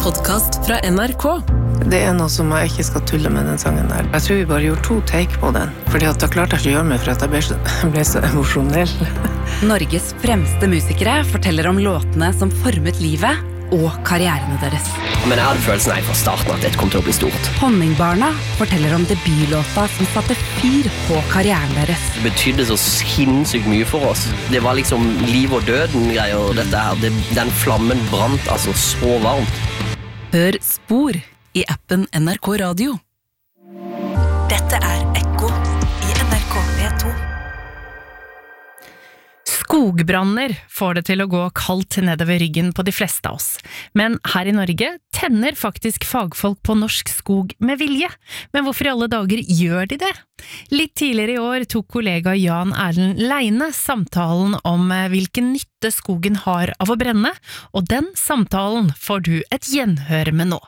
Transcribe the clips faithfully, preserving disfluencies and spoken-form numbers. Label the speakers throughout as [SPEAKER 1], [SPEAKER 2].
[SPEAKER 1] podcast fra N R K.
[SPEAKER 2] Det er noe som jeg ikke skal tulle med den sangen der. Jeg tror vi bare gjorde to take på den, fordi at da klarte jeg ikke å gjøre meg for at jeg ble så, ble så emosjonell.
[SPEAKER 3] Norges fremste musikere forteller om låtene som formet livet og karrierene deres.
[SPEAKER 4] Men jeg hadde følelsen her fra starten at dette kom til å bli stort.
[SPEAKER 3] Honningbarna forteller om debutlåta som satte fyr på karrieren deres.
[SPEAKER 4] Det betydde så sinnssykt mye for oss. Det var liksom liv og døden greier, dette her. Det, den flammen brant altså så varmt.
[SPEAKER 1] Hør Spor i appen N R K Radio.
[SPEAKER 5] Dette er Ekko i N R K P to.
[SPEAKER 6] Skogbranner får det til å gå kaldt nedover ryggen på de fleste av oss. Men her i Norge tenner faktisk fagfolk på norsk skog med vilje. Men hvorfor i alle dager gjør de det? Litt tidligere i år tok kollega Jan Erlend Leine samtalen om hvilken nytte skogen har av å brenne, og den samtalen får du et gjenhør med nå.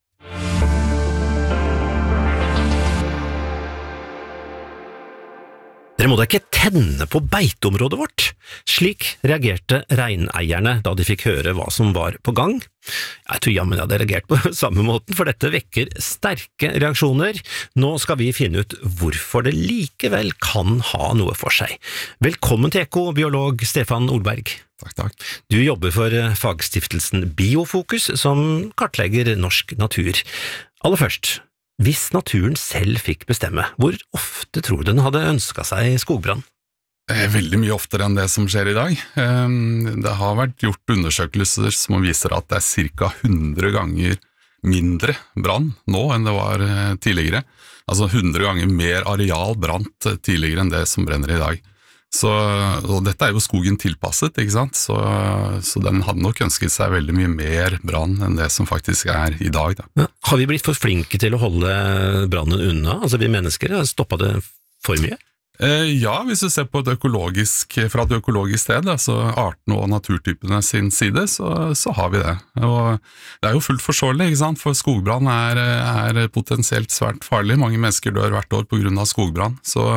[SPEAKER 7] Dere må da ikke tenne på beiteområdet vårt. Slik reagerte reineierne da de fikk høre hva som var på gang. Jeg tror jammen jeg hadde reagert på samme måten, for dette vekker sterke reaksjoner. Nå skal vi finne ut hvorfor det likevel kan ha noe for seg. Velkommen til Ekko, biolog Stefan Olberg.
[SPEAKER 8] Takk, takk.
[SPEAKER 7] Du jobber for fagstiftelsen Biofokus, som kartlegger norsk natur. Aller først, hvis naturen selv fikk bestemme, hvor ofte tror du den hadde ønsket seg skogbrann?
[SPEAKER 8] Veldig mye oftere enn det som skjer i dag. Det har vært gjort undersøkelser som viser at det er cirka hundre ganger mindre brann nå enn det var tidligere. Altså hundre ganger mer areal brant tidligere enn det som brenner i dag. Så, og dette er jo skogen tilpasset, ikke sant? Så, så den hadde nok ønsket seg veldig mye mer brann enn det som faktisk er i dag. Da.
[SPEAKER 7] Ja, har vi blitt for flinke til å holde brannen unna? Altså vi mennesker, har stoppet det for mye?
[SPEAKER 8] Eh, ja, hvis du ser på et økologisk, fra et økologisk sted, altså artene og naturtypene sin side, så, så har vi det. Og det er jo fullt forståelig, ikke sant? For skogbrann er, er potensielt svært farlig. Mange mennesker dør hvert år på grunn av skogbrann, så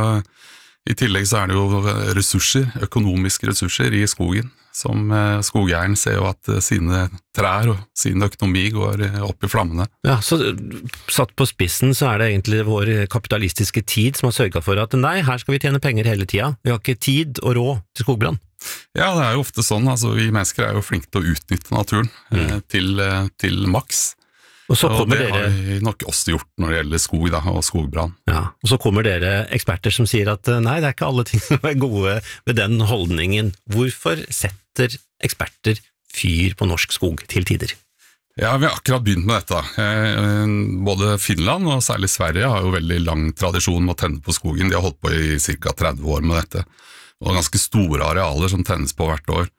[SPEAKER 8] i tillegg så er det jo ressurser, økonomiske ressurser i skogen, som skogeieren ser jo at sine trær og sin økonomi går opp i flammene.
[SPEAKER 7] Ja, så satt på spissen så er det egentlig vår kapitalistiske tid som har sørget for at nei, her skal vi tjene penger hele tida. Vi har ikke tid og råd til skogbrann.
[SPEAKER 8] Ja, det er jo ofte sånn, altså vi mennesker er jo flinke til å utnytte naturen mm. eh, til, til maks. Og, så og det dere... har vi nok også gjort når det gjelder skog da, og skogbrann.
[SPEAKER 7] Ja, og så kommer dere eksperter som sier at nei, det er ikke alle ting som er gode ved den holdningen. Hvorfor setter eksperter fyr på norsk skog til tider?
[SPEAKER 8] Ja, vi har akkurat begynt med dette. Både Finland og særlig Sverige har jo veldig lang tradisjon med å tenne på skogen. De har holdt på i cirka tretti år med dette. Og ganske store arealer som tennes på hvert år.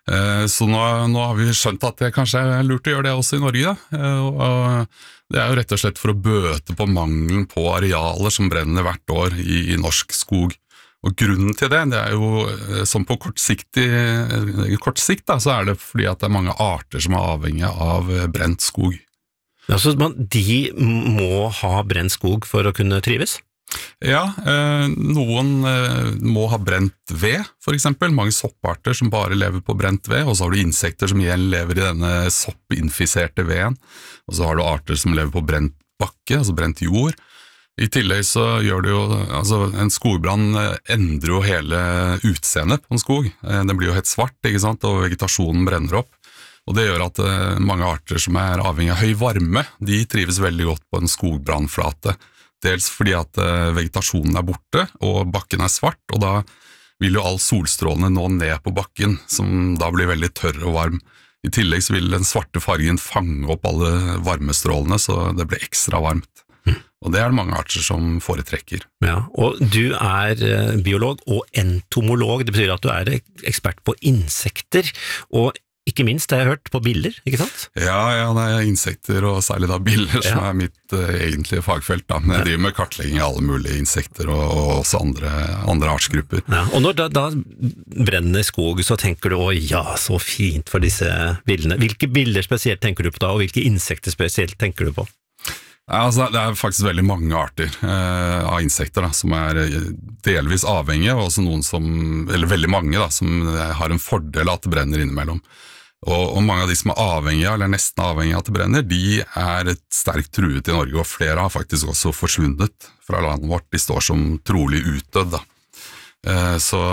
[SPEAKER 8] Så nå, nå har vi skjønt at det kanskje er lurt å gjøre det også i Norge da. Og det er jo rett og slett for å bøte på mangelen på arealer som brenner hvert år i, i norsk skog. Og grunnen til det, det er jo som på kort sikt, i, kort sikt da, så er det fordi at det er mange arter som er avhengig av brent skog.
[SPEAKER 7] Ja, så man, de må ha brent skog for å kunne trives?
[SPEAKER 8] Ja, eh, noen eh, må ha brent ved, for eksempel. Mange sopparter som bare lever på brent ved, og så har du insekter som igjen lever i denne soppinfiserte veden, og så har du arter som lever på brent bakke, altså brent jord. I tillegg så gjør det jo, altså en skogbrann endrer jo hele utseendet på en skog. Eh, den blir jo helt svart, ikke sant, og vegetasjonen brenner opp. Og det gjør at eh, mange arter som er avhengig av høy varme, de trives veldig godt på en skogbrannflate. Dels fordi at vegetasjonen er borte, og bakken er svart, og da vil jo all solstrålene nå ned på bakken, som da blir veldig tørr og varm. I tillegg så vil den svarte fargen fange opp alle varmestrålene, så det blir ekstra varmt. Mm. Og det er det mange arter som foretrekker.
[SPEAKER 7] Ja, og du er biolog og entomolog, det betyr at du er ekspert på insekter, og ikke minst, det har jeg hørt på biller, ikke sant?
[SPEAKER 8] Ja, ja, det er insekter, og særlig da biller, som ja. er mitt uh, egentlige fagfelt. Da. Men jeg driver med kartlegging av alle mulige insekter, og, og også andre, andre artsgrupper.
[SPEAKER 7] Ja, og når da, da brenner skog, så tenker du, å ja, så fint for disse billene. Hvilke biller spesielt tenker du på da, og hvilke insekter spesielt tenker du på?
[SPEAKER 8] Ja, altså, det er faktisk veldig mange arter eh, av insekter da, som er delvis avhengige, og også noen som, eller veldig mange da, som har en fordel av at det brenner innimellom. Og, og mange av de som er avhengige, eller nesten avhengige av at det brenner, de er et sterkt truet i Norge, og flere har faktisk også forsvunnet fra landet vårt. De står som trolig utdødd, da. Eh, så...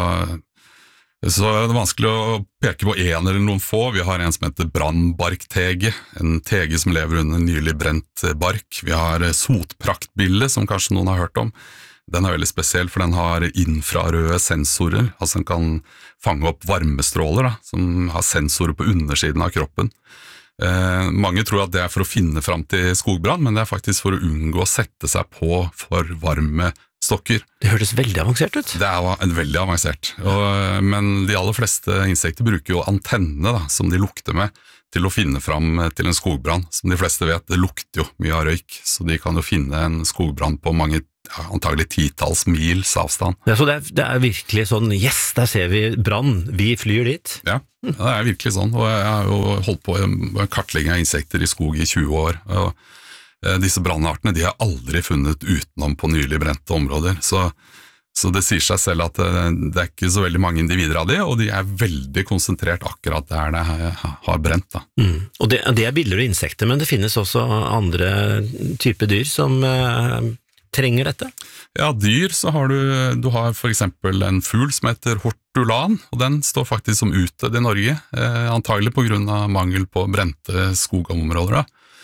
[SPEAKER 8] Så det er vanskelig å peke på en eller noen få. Vi har en som heter brannbarktege, en tege som lever under nylig brent bark. Vi har sotpraktbille, som kanskje noen har hørt om. Den er veldig spesiell, for den har infrarøde sensorer, altså den kan fange opp varmestråler, da, som har sensorer på undersiden av kroppen. Eh, mange tror at det er for å finne fram til skogbrann, men det er faktisk for å unngå å sette seg på for varme stokker.
[SPEAKER 7] Det hørtes veldig avansert ut.
[SPEAKER 8] Det er veldig avansert, og, men de aller fleste insekter bruker jo antenne da, som de lukter med, til å finne fram til en skogbrann. Som de fleste vet, det lukter jo mye av røyk, så de kan jo finne en skogbrann på mange, ja, antagelig titalls mils avstand.
[SPEAKER 7] Ja, så det er, det er virkelig sånn, yes, der ser vi brann, vi flyr dit.
[SPEAKER 8] Ja, det er virkelig sånn, og jeg har jo holdt på med kartlegging av insekter i skog i tjue år, og disse brannartene de har aldri funnet utenom på nylig brente områder, så, så det sier seg selv at det er ikke så veldig mange individer av de, og de er veldig konsentrert akkurat der det har brent. Da.
[SPEAKER 7] Mm. Og det, det er billigere insekter, men det finnes også andre typer dyr som eh, trenger dette?
[SPEAKER 8] Ja, dyr så har du, du har for eksempel en fugl som heter hortulan, og den står faktisk som utdødd i Norge, eh, antagelig på grunn av mangel på brente skogområder da.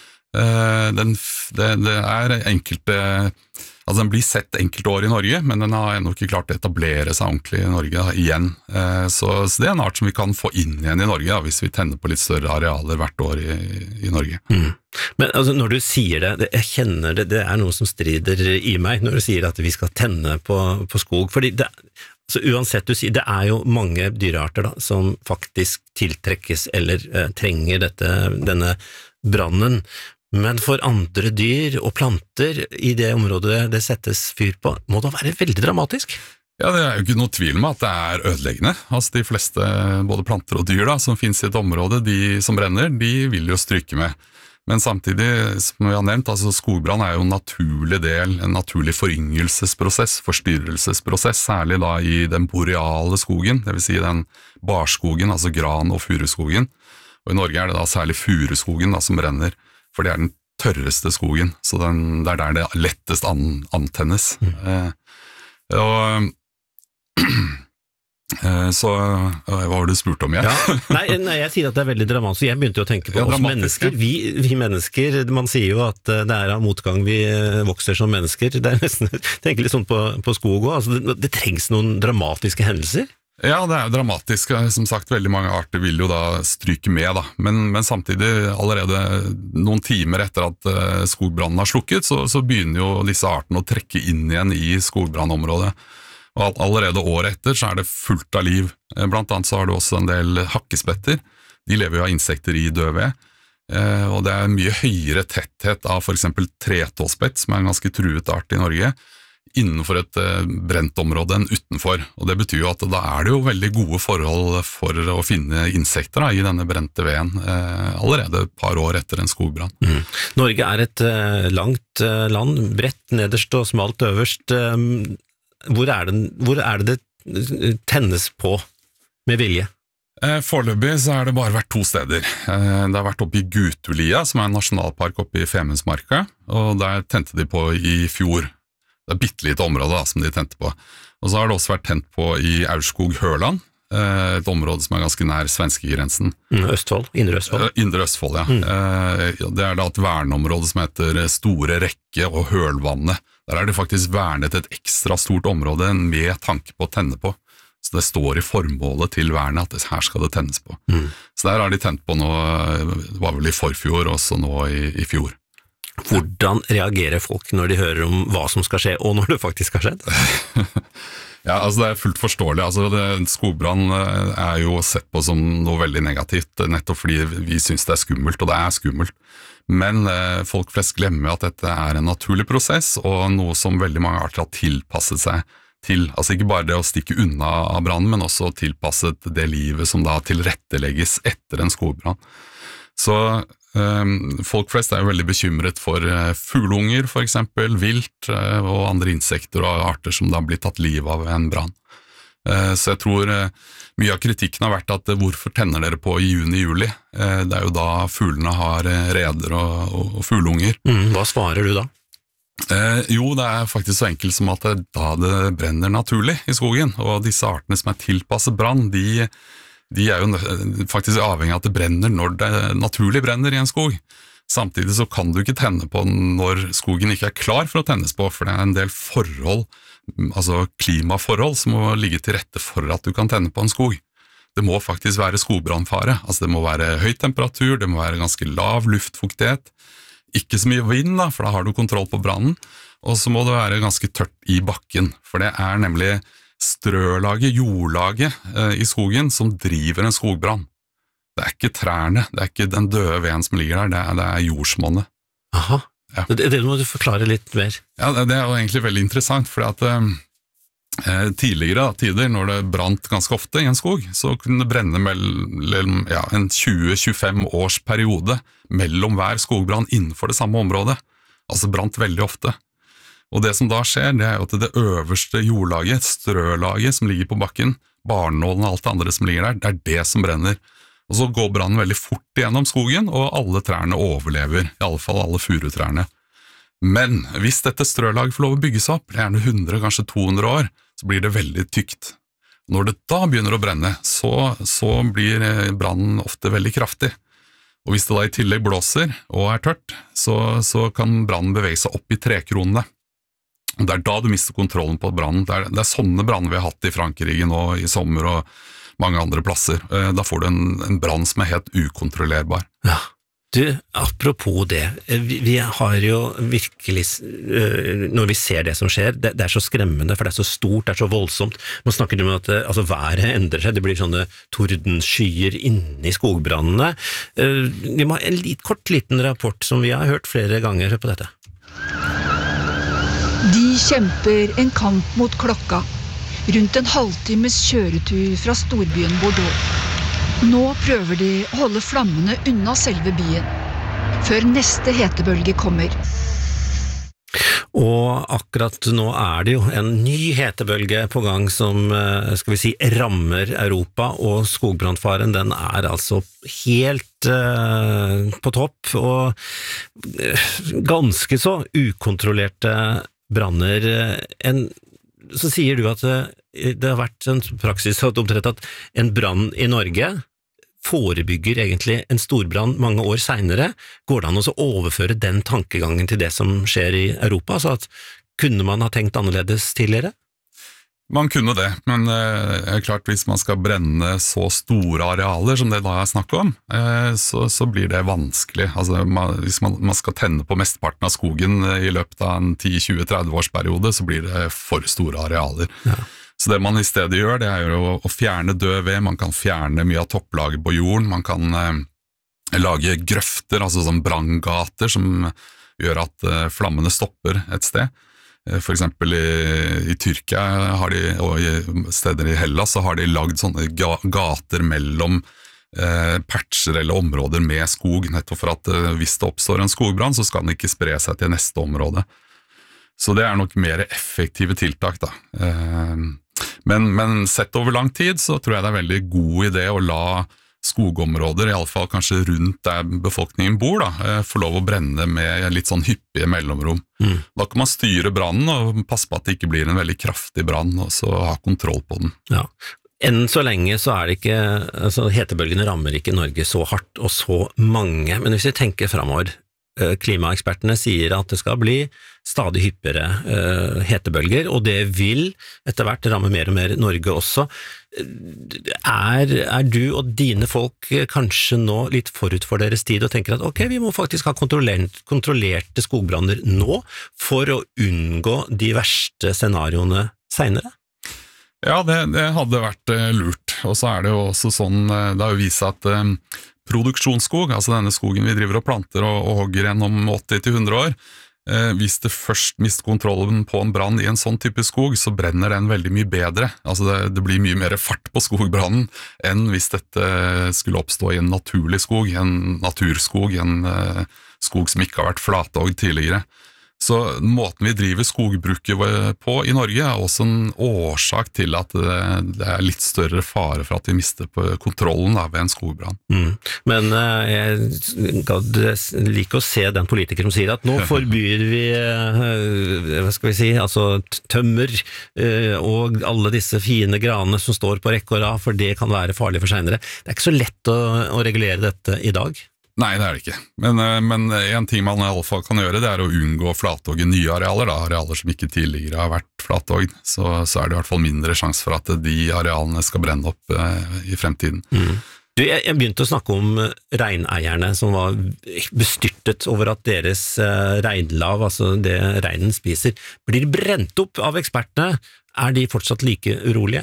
[SPEAKER 8] Den, det, det er enkelte, altså den blir sett enkelte år i Norge, men den har ennå ikke klart å etablere seg ordentlig i Norge da, igjen. Så, så det er en art som vi kan få inn igjen i Norge da, hvis vi tenner på litt større arealer hvert år i, i Norge.
[SPEAKER 7] Mm. Men altså, når du sier det, det, jeg kjenner det, det er noe som strider i meg når du sier at vi skal tenne på, på skog, fordi det, så uansett du sier, det er jo mange dyrearter da, som faktisk tiltrekkes eller eh, trenger dette, denne brannen. Men for andre dyr og planter i det området det settes fyr på, må det være veldig dramatisk?
[SPEAKER 8] Ja, det er jo ikke noe tvil med at det er ødeleggende. Altså de fleste, både planter og dyr da, som finnes i et område, de som brenner, de vil jo stryke med. Men samtidig, som vi har nevnt, altså skogbrann er jo en naturlig del, en naturlig foryngelsesprosess, forstyrrelsesprosess, særlig da i den boreale skogen, det vil si den barskogen, altså gran- og furuskogen. Og i Norge er det da særlig furuskogen da, som brenner, for det er den tørreste skogen, så den, det er der det lettest an, antennes. Mm. Eh, og, eh, så, hva var det du spurte om igjen?
[SPEAKER 7] Ja, nei, nei, jeg sier at det er veldig dramatisk. Jeg begynte jo å tenke på
[SPEAKER 8] ja,
[SPEAKER 7] oss mennesker. Vi, vi mennesker, man sier jo at det er av motgang vi vokser som mennesker. Det er nesten, tenker litt sånn på, på skog også. Altså, det, det trengs noen dramatiske hendelser.
[SPEAKER 8] Ja, det er dramatisk. Som sagt, veldig mange arter vil jo da stryke med, da. Men, men samtidig, allerede noen timer etter at uh, skogbrannen har slukket, så, så begynner jo disse artene å trekke inn igjen i skogbrannområdet. Og allerede året etter så er det fullt av liv. Blant annet så har du også en del hakkespetter. De lever jo av insekter i dødved. Uh, og det er mye høyere tetthet av for eksempel tretåspett, som er en ganske truet art i Norge, innenfor et brent område enn utenfor, og det betyr jo at da er det jo veldig gode forhold for å finne insekter da, i denne brente veden eh, allerede et par år etter en skogbrann.
[SPEAKER 7] Mm. Norge er et eh, langt eh, land, bredt nederst og smalt øverst. Eh, hvor, er det, hvor er det det tennes på med vilje?
[SPEAKER 8] Eh, foreløpig så er det bare vært to steder. Eh, det har vært oppe i Gutulia, som er en nasjonalpark oppe i Femundsmarka, og der tente de på i fjor. Det er bittelite område da, som de tente på. Og så har det også vært tent på i Aurskog-Høland, et område som er ganske nær svenskegrensen.
[SPEAKER 7] Mm, Østfold, Indre Østfold.
[SPEAKER 8] Indre Østfold, ja. Mm. Det er da et verneområde som heter Store Rekke og Hølvannet. Der er det faktisk vernet et ekstra stort område med tanke på å tenne på. Så det står i formålet til vernet at det her skal det tennes på. Mm. Så der har de tent på nå, det var vel i forfjor, også nå i, i fjor.
[SPEAKER 7] Hvordan reagerer folk når de hører om hva som skal skje, og når det faktisk har skjedd?
[SPEAKER 8] Ja, altså det er fullt forståelig. Altså det, skogbrann er jo sett på som noe veldig negativt, nettopp fordi vi synes det er skummelt, og det er skummelt. Men eh, folk flest glemmer at dette er en naturlig prosess, og noe som veldig mange arter har tilpasset seg til. Altså ikke bare det å stikke unna av brannen, men også tilpasset det livet som da tilrettelegges etter en skogbrann. Så folk flest er jo veldig bekymret for fugleunger, for eksempel, vilt og andre insekter og arter som da blir tatt liv av en brann. Så jeg tror mye av kritikken har vært at hvorfor tenner dere på i juni-juli? Det er jo da fuglene har reder og, og, og fugleunger.
[SPEAKER 7] Mm, hva svarer du da?
[SPEAKER 8] Eh, jo, det er faktisk så enkelt som at det, da det brenner naturlig i skogen, og disse artene som er tilpasset brann, de, de er jo faktisk avhengig av at det brenner når det naturlig brenner i en skog. Samtidig så kan du ikke tenne på når skogen ikke er klar for å tennes på, for det er en del forhold, altså klimaforhold, som må ligge til rette for at du kan tenne på en skog. Det må faktisk være skogbrannfare, altså det må være høy temperatur, det må være ganske lav luftfuktighet, ikke så mye vind da, for da har du kontroll på brannen, og så må det være ganske tørt i bakken, for det er nemlig strølaget, jordlaget eh, i skogen som driver en skogbrann. Det er ikke trærne, det er ikke den døde veden som ligger der, det er, det er jordsmonnet.
[SPEAKER 7] Aha,
[SPEAKER 8] ja.
[SPEAKER 7] det, det må du forklare litt mer.
[SPEAKER 8] Ja, det, det er jo egentlig veldig interessant, for at eh, tidligere da, tider, når det brant ganske ofte i en skog, så kunne det brenne mellom ja, en tjue til tjuefem års periode mellom hver skogbrann innenfor det samme området. Altså brant veldig ofte. Og det som da skjer, det er jo at det øverste jordlaget, strølaget som ligger på bakken, barnålen og alt det andre som ligger der, det er det som brenner. Og så går brannen veldig fort igjennom skogen, og alle trærne overlever, i alle fall alle furutrærne. Men hvis dette strølaget får lov å bygge seg opp, gjerne hundre, kanskje to hundre år, så blir det veldig tykt. Når det da begynner å brenne, så, så blir brannen ofte veldig kraftig. Og hvis det da i tillegg blåser og er tørt, så, så kan brannen bevege seg opp i trekronene. Og det er da du mister kontrollen på brannen. Det er, det er sånne branner vi har hatt i Frankrike nå i sommer og mange andre plasser. Da får du en, en brann som er helt ukontrollerbar.
[SPEAKER 7] Ja. Du, apropos det, vi, vi har jo virkelig, når vi ser det som skjer, det, det er så skremmende, for det er så stort, det er så voldsomt. Nå snakker du om at altså, været endrer seg, det blir sånne tordenskyer inne i skogbrannene. Vi må ha en litt, kort liten rapport som vi har hørt flere ganger på dette.
[SPEAKER 9] De kjemper en kamp mot klokka. Rundt en halvtimes kjøretur fra storbyen Bordeaux. Nå prøver de å holde flammene unna selve byen, før neste hetebølge kommer.
[SPEAKER 7] Og akkurat nå er det jo en ny hetebølge på gang som, skal vi si, rammer Europa, og skogbrannfaren den er altså helt uh, på topp, og uh, ganske så ukontrollerte branner. En Så sier du at det har vært en praksis at omtrent at en brann i Norge forebygger egentlig en storbrann mange år senere. Går det an å overføre den tankegangen til det som skjer i Europa? Altså at kunne man ha tenkt annerledes tidligere?
[SPEAKER 8] Man kunne det, men eh, er klart hvis man skal brenne så store arealer som det da er snakk om, eh, så, så blir det vanskelig. Altså, man, hvis man, man skal tenne på mesteparten av skogen i løpet av en ti tjue tretti års periode, så blir det for store arealer. Ja. Så det man i stedet gjør, det er jo å, å fjerne død ved, man kan fjerne mye av topplaget på jorden, man kan eh, lage grøfter, altså sånn branngater som gjør at eh, flammene stopper et sted. For eksempel i, i Tyrkia har de, og i steder i Hellas så har de lagd sånne ga, gater mellom eh, patcher eller områder med skog, nettopp for at eh, hvis det oppstår en skogbrann, så skal den ikke spre seg til neste område. Så det er nok mer effektive tiltak da. Eh, men, men sett over lang tid så tror jeg det er veldig god idé å la skogområder, i alle fall kanskje rundt der befolkningen bor, da, får lov å brenne med litt sånn hyppige mellomrom. Mm. Da kan man styre brannen og passe på at det ikke blir en veldig kraftig brann, og så ha kontroll på den.
[SPEAKER 7] Ja. Enn så lenge så er det ikke, altså hetebølgene rammer ikke Norge så hardt og så mange, men hvis vi tenker fremover, klimaekspertene sier at det skal bli stadig hyppigere uh, hetebølger, og det vil etter hvert ramme mer og mer Norge også. Er, er du og dine folk kanskje nå litt forut for deres tid og tenker at ok, vi må faktisk ha kontrollert, kontrollerte skogbranner nå for å unngå de verste scenarioene senere?
[SPEAKER 8] Ja, det, det hadde vært uh, lurt, og så er det jo også sånn, uh, det har jo vist at uh, produksjonsskog, altså denne skogen vi driver og planter og, og hogger igjen om åtti til hundre år, eh, hvis det først mister kontrollen på en brann i en sånn type skog, så brenner den veldig mye bedre. Altså det, det blir mye mer fart på skogbrannen enn hvis dette skulle oppstå i en naturlig skog, en naturskog, en eh, skog som ikke har vært flathogd tidligere. Så måten vi driver skogbruket på i Norge er også en årsak til at det er litt større fare for at vi mister på kontrollen da, ved en skogbrann.
[SPEAKER 7] Mm. Men uh, jeg gadd like å se den politiker som sier at nå forbyr vi, uh, hva skal vi si, altså tømmer uh, og alle disse fine granene som står på rekke og rad, for det kan være farlig for senere. Det er ikke så lett å, å regulere dette i dag.
[SPEAKER 8] Nei, det er det ikke. Men, men en ting man i alle fall kan gjøre, det er å unngå flathogge nye arealer, da, arealer som ikke tidligere har vært flathogd, så, så er det i hvert fall mindre sjanse for at de arealene skal brenne opp eh, i fremtiden.
[SPEAKER 7] Mm. Du, jeg, jeg begynte å snakke om reineierne som var bestyrtet over at deres eh, reinlav, altså det reinen spiser, blir brent opp av ekspertene. Er de fortsatt like urolige?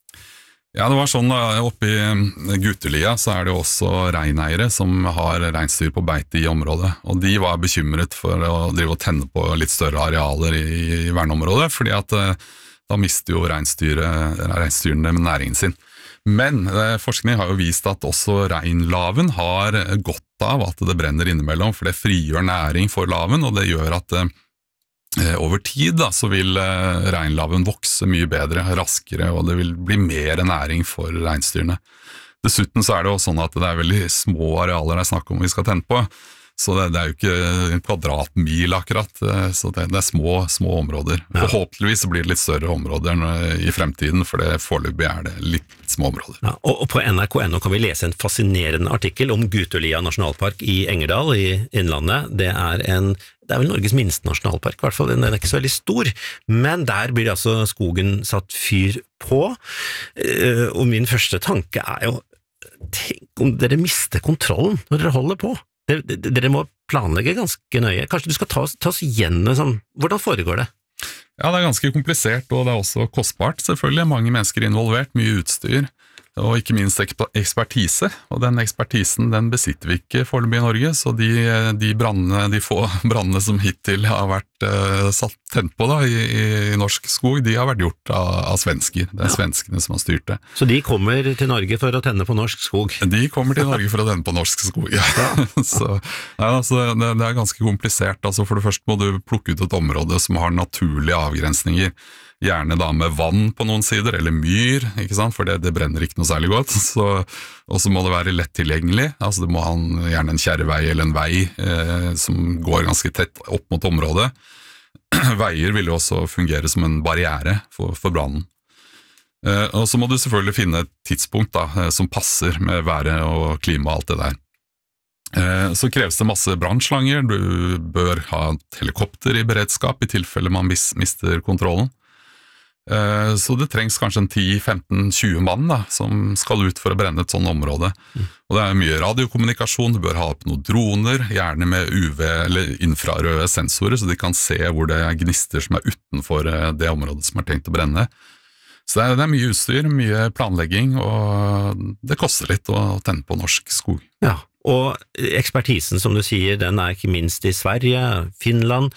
[SPEAKER 8] Ja, det var sånn oppe i Gutelia så er det også reineiere som har reinsdyr på beite i området, og de var bekymret for å drive og tenne på litt større arealer i, i verneområdet, fordi at da mister jo reinsdyrene med næringen sin. Men forskning har jo vist at også reinlaven har godt av at det brenner innimellom, for det frigjør næring for laven, og det gjør at over tid da, så vil reinlaven vokse mye bedre, raskere, og det vil bli mer næring for reinsdyrene. Dessuten så er det også sånn at det er veldig små arealer det er snakk om vi skal tenne på, så det, det er jo ikke en kvadratmil akkurat, så det, det er små, små områder. Ja. Forhåpentligvis blir det litt større områder i fremtiden, for det foreløpig er det litt små områder.
[SPEAKER 7] Ja, og på N R K punkt N O kan vi lese en fascinerende artikkel om Gutelia nasjonalpark i Engerdal i Innlandet. Det er en Det er vel Norges minste nasjonalpark, i hvert fall, den er ikke så veldig stor, men der blir altså skogen satt fyr på, og min første tanke er jo, tenk om dere mister kontrollen når dere holder på. Dere, dere må planlegge ganske nøye. Kanskje du skal ta, ta oss igjennom, sånn, hvordan foregår det?
[SPEAKER 8] Ja, det er ganske komplisert, og det er også kostbart, selvfølgelig. Mange mennesker involvert, mye utstyr, og ikke minst ekspertise, og den ekspertisen den besitter vi ikke foreløpig i Norge, så de, de, brandene, de få brandene som hittil har vært uh, satt tent på da, i, i norsk skog, de har vært gjort av, av svensker. Det er ja. Svenskene som har styrt det.
[SPEAKER 7] Så de kommer til Norge for å tenne på norsk skog?
[SPEAKER 8] De kommer til Norge for å tenne på norsk skog, ja. ja. så, nei, altså, det, det er ganske komplisert. Altså, for det første må du plukke ut et område som har naturlige avgrensninger, gjerne da med vann på noen sider, eller myr, ikke sant? For det, det brenner ikke noe særlig godt, så, og så må det være lett tilgjengelig, altså det må ha en, gjerne en kjerrevei eller en vei eh, som går ganske tett opp mot området. Veier vil jo også fungere som en barriere for, for brannen. Eh, og så må du selvfølgelig finne et tidspunkt da, som passer med været og klima og alt det der. Eh, så kreves det masse brannslanger, du bør ha et helikopter i beredskap i tilfelle man mis, mister kontrollen. Så det trengs kanskje en ti femten tjue mann da, som skal ut for å brenne et sånt område. Mm. Og det er mye radiokommunikasjon, du bør ha opp noen droner, gjerne med U V eller infrarøde sensorer, så de kan se hvor det er gnister som er utenfor det området som er tenkt å brenne. Så det er, det er mye utstyr, mye planlegging, og det koster litt å tenne på norsk skog.
[SPEAKER 7] Ja. Og ekspertisen, som du sier, den er ikke minst i Sverige, Finland.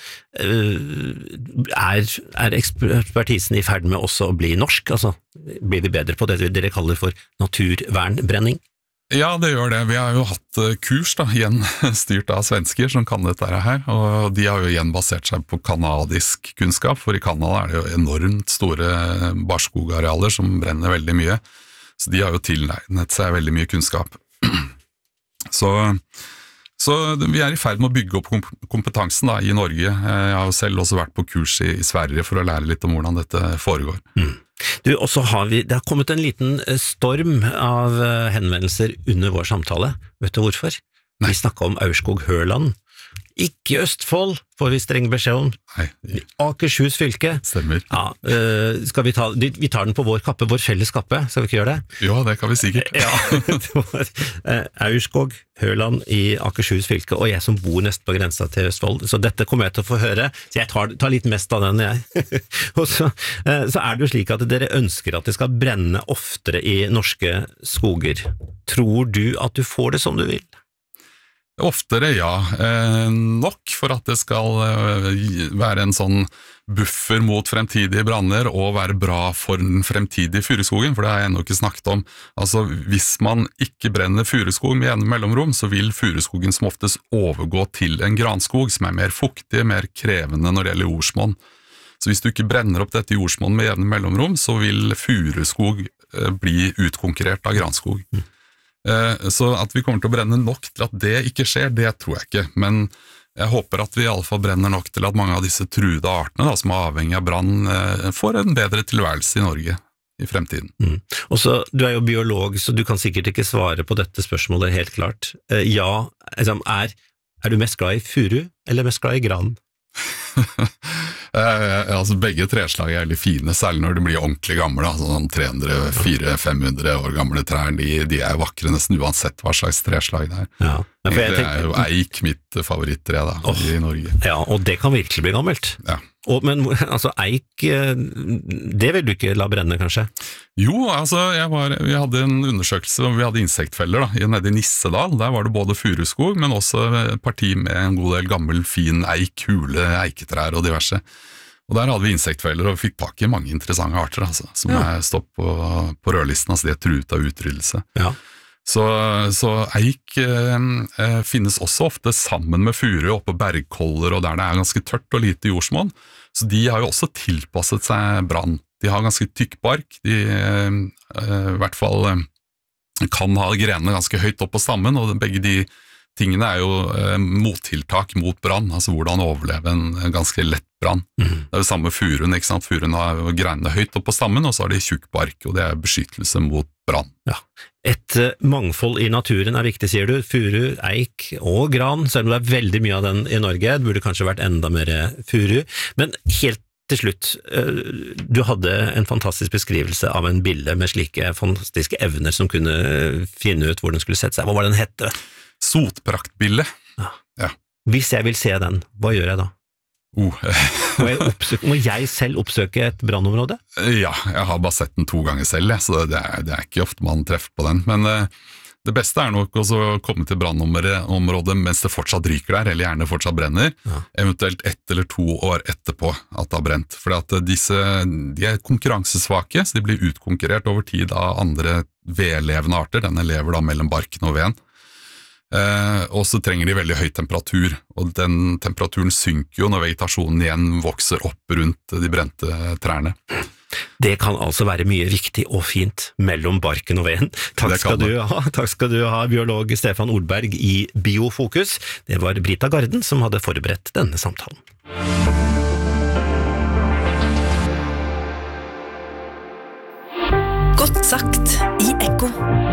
[SPEAKER 7] Er, er ekspertisen i ferd med også å bli norsk? Altså, blir vi bedre på det dere kaller for naturvernbrenning?
[SPEAKER 8] Ja, det gjør det. Vi har jo hatt kurs da, igjen styrt av svensker som kan dette her, og de har jo igjen basert seg på kanadisk kunnskap, for i Kanada er det jo enormt store barskogarealer som brenner veldig mye, så de har jo tilegnet seg veldig mye kunnskap. Så, så vi er i ferd med å bygge opp kompetansen da, i Norge. Jeg har jo selv også vært på kurs i, i Sverige for å lære litt om hvordan dette foregår.
[SPEAKER 7] Mm. Du, også har vi, det har kommet en liten storm av henvendelser under vår samtale. Vet du hvorfor? Nei. Vi snakket om Aurskog-Høland. Ikke Østfold, får vi streng beskjed om.
[SPEAKER 8] Nei.
[SPEAKER 7] Akershus fylke.
[SPEAKER 8] Stemmer.
[SPEAKER 7] Ja, uh, skal vi ta, vi tar den på vår kappe, vår felles kappe, skal vi ikke gjøre det?
[SPEAKER 8] Ja, det kan vi sikkert.
[SPEAKER 7] Ja, det var uh, Aurskog, Høland i Akershus fylke, og jeg som bor nest på grensa til Østfold, så dette kommer jeg til å få høre, så jeg tar, tar litt mest av den, jeg. Og så, uh, så er det jo slik at dere ønsker at det skal brenne oftere i norske skoger. Tror du at du får det som du vil?
[SPEAKER 8] Oftere, ja. Eh, nok for at det skal eh, være en sånn buffer mot fremtidige branner og være bra for den fremtidige furuskogen, for det har jeg ennå ikke snakket om. Altså, hvis man ikke brenner furuskog med jevne mellomrom, så vil furuskogen som oftest overgå til en granskog, som er mer fuktig, mer krevende når det gjelder jordsmonn. Så hvis du ikke brenner opp dette jordsmonn med jevne mellomrom, så vil furuskog eh, bli utkonkurrert av granskog. Mm. Så at vi kommer til å brenne nok til at det ikke skjer, det tror jeg ikke, men jeg håper at vi i alle fall brenner nok til at mange av disse truede artene da, som er avhengig av brann, får en bedre tilværelse i Norge i fremtiden. Mm.
[SPEAKER 7] Og så, du er jo biolog, så du kan sikkert ikke svare på dette spørsmålet helt klart. Ja, er, er du mest glad i furu, eller mest glad i gran?
[SPEAKER 8] Eh, altså begge treslag er veldig fine, særlig når de blir ordentlig gamle, altså sånn tre hundre, fire hundre, fem hundre år gamle trær, de, de er vakre nesten uansett hva slags treslag det er. Ja, det tenker, er jo eik mitt favorittre da, oh, i Norge.
[SPEAKER 7] Ja, og det kan virkelig bli gammelt. Ja. Og, men altså eik, det vil du ikke la brenne kanskje?
[SPEAKER 8] Jo, altså jeg var, vi hadde en undersøkelse, vi hadde insektfeller da, nede i Nissedal, der var det både furuskog, men også et parti med en god del gammel, fin eik, hule, eiketrær og diverse. Og der hadde vi insektfeller og fikk tak i mange interessante arter, altså, som ja. er stått på, på rødlisten, altså de er truet av utryddelse. Ja. Så, så eik eh, finnes også ofte sammen med furu oppe på bergkoller og der det er ganske tørt og lite jordsmonn, så de har jo også tilpasset seg brann. De har ganske tykk bark, de eh, i hvert fall eh, kan ha grenene ganske høyt opp på stammen, og begge de tingene er jo eh, mottiltak mot brann, altså hvordan overleve en, en ganske lett brann. Mm. Det er jo samme furuen, ikke sant? Furuen har grenene høyt opp på stammen, og så har de tjukk bark, og det er beskyttelse mot brann. Ja.
[SPEAKER 7] Et uh, mangfold i naturen er viktig, sier du. Furu, eik og gran, selv om det er veldig mye av den i Norge, det burde kanskje vært enda mer furu. Men helt til slutt, uh, du hadde en fantastisk beskrivelse av en bille med slike fantastiske evner som kunne finne ut hvor den skulle sette seg. Hva var den hette?
[SPEAKER 8] Sotpraktbille.
[SPEAKER 7] Ja. Ja. Hvis jeg vil se den, hva gjør jeg da? Oh. må, jeg oppsøke, må jeg selv oppsøke et brannområde?
[SPEAKER 8] Ja, jeg har bare sett den to ganger selv, så det er, det er ikke ofte man treffer på den. Men uh, det beste er nok også å komme til brannområdet mens det fortsatt ryker der, eller gjerne fortsatt brenner. Ja. Eventuelt ett eller to år etterpå at det har brent. For at disse, de er konkurransesvake, så de blir utkonkurrert over tid av andre vedlevende arter. Denne lever da mellom barken og veden. Eh, og så trenger de veldig høy temperatur, og den temperaturen synker jo når vegetasjonen igjen vokser opp rundt de brente trærne.
[SPEAKER 7] Det kan altså være mye viktig og fint mellom barken og veden. Takk skal du ha, takk skal du ha, biolog Stefan Olberg i Biofokus. Det var Brita Garden som hadde forberedt denne samtalen.
[SPEAKER 5] Godt sagt i Ekko.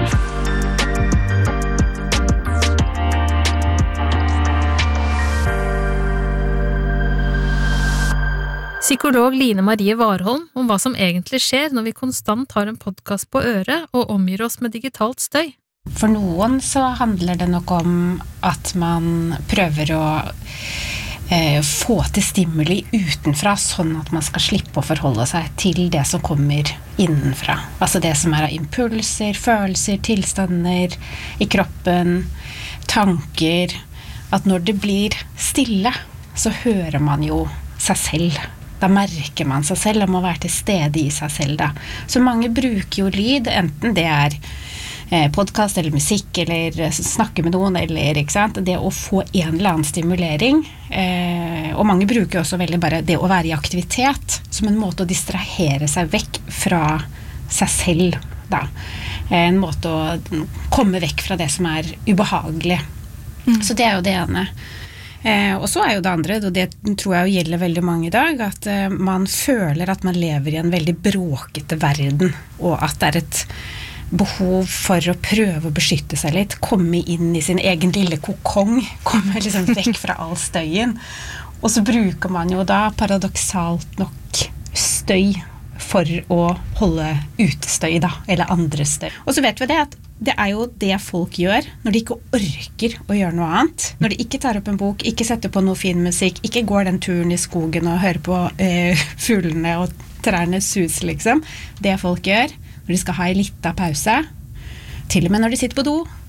[SPEAKER 10] Psykolog Line Marie Warholm om hva som egentlig skjer når vi konstant har en podcast på øret og omgir oss med digitalt støy.
[SPEAKER 11] For noen så handler det nok om at man prøver å eh, få til stimuli utenfra, sånn at man skal slippe å forholde seg til det som kommer innenfra. Altså det som er av impulser, følelser, tilstander i kroppen, tanker. At når det blir stille, så hører man jo seg selv. Da merker man seg selv og må være til stede i seg selv da. Så mange bruker jo lyd, enten det er eh, podcast eller musikk, eller snakke med noen, eller ikke sant? Det å få en eller annen stimulering. Eh, og mange bruker også veldig bare det å være i aktivitet, som en måte å distrahere seg vekk fra seg selv da. Eh, en måte å komme vekk fra det som er ubehagelig. Mm. Så det er jo det ene. Eh, og så er jo det andre, og det tror jeg gjelder veldig mange i dag, at eh, man føler at man lever i en veldig bråkete verden, og at det er et behov for å prøve å beskytte seg litt, komme inn i sin egen lille kokong, komme liksom vekk fra all støyen. Og så bruker man jo da paradoksalt nok støy for å holde utestøy da, eller andre støy. Og så vet vi det at det er jo det folk gjør når de ikke orker å gjøre noe annet. Når de ikke tar opp en bok, ikke setter på noe fin musikk, ikke går den turen i skogen og hører på eh, fuglene og trærne sus, liksom. Det folk gjør når de skal ha en liten pause, til og med når de sitter på do,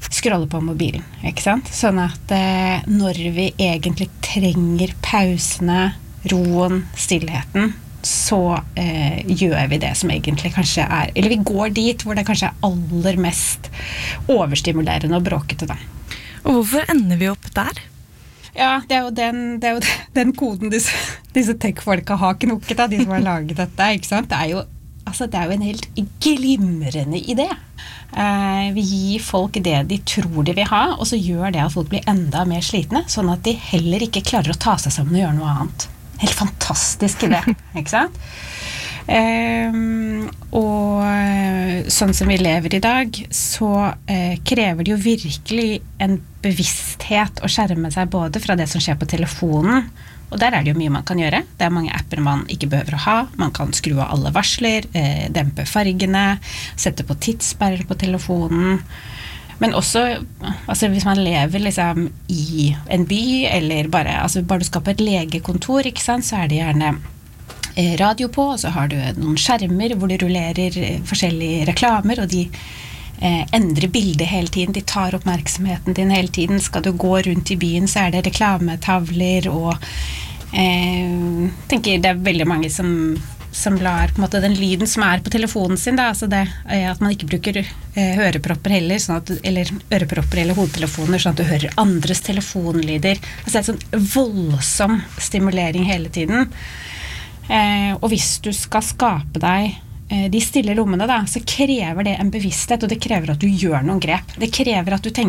[SPEAKER 11] scrolle på mobilen, ikke sant? Sånn at eh, når vi egentlig trenger pausene, roen, stillheten, så eh, gjør vi det som egentlig kanskje er, eller vi går dit hvor det kanskje er aller mest overstimulerende og bråkete da.
[SPEAKER 12] Og hvorfor ender vi opp der?
[SPEAKER 11] Ja, det er jo den, det er jo den koden disse, disse tech-folka har knokket av, de som har laget dette, ikke sant? Det er jo, altså, det er jo en helt glimrende idé. Eh, vi gir folk det de tror de vil ha, og så gjør det at folk blir enda mer slitne, sånn at de heller ikke klarer å ta seg sammen og gjøre noe annet. Helt fantastisk idé, ikke sant? Um, og sånn som vi lever i dag, så uh, krever det jo virkelig en bevissthet å skjerme seg både fra det som skjer på telefonen, og der er det jo mye man kan gjøre. Det er mange apper man ikke behøver å ha. Man kan skru av alle varsler, uh, dempe fargene, sette på tidssperrer på telefonen. Men også, altså hvis man lever liksom i en by, eller bare, altså bare du skal på et legekontor, ikke sant, så er det gjerne radio på, og så har du noen skjermer hvor det rullerer forskjellige reklamer, og de eh, endrer bildet hele tiden, de tar oppmerksomheten din hele tiden. Skal du gå rundt i byen, så er det reklametavler, og eh, tenker det er veldig mange som som lar på en måte den lyden som er på telefonen sin da, altså det at man ikke bruker eh, hørepropper heller, sånn at, eller ørepropper eller hodetelefoner, sånn at du hører andres telefonlyder, altså det er sånn voldsom stimulering hele tiden, eh, og hvis du skal skape deg eh, de stille lommene da, så krever det en bevissthet, og det krever at du gjør noen grep, det krever at du tenker